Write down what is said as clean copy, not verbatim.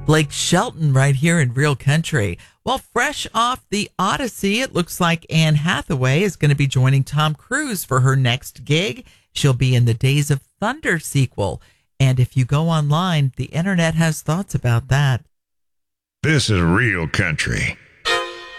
Blake Shelton right here in Real Country. Well, fresh off the Odyssey, it looks like Anne Hathaway is going to be joining Tom Cruise for her next gig. She'll be in the Days of Thunder sequel. And if you go online, the internet has thoughts about that. This is Real Country.